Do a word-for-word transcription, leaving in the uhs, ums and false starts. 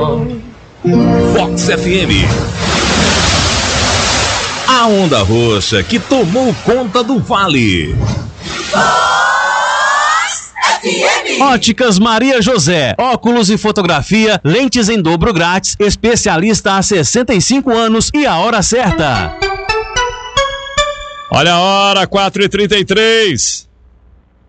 Vox F M. A onda roxa que tomou conta do vale. Vox F M. Óticas Maria José, óculos e fotografia, lentes em dobro grátis, especialista há sessenta e cinco anos e a hora certa. Olha a hora, quatro e trinta e três.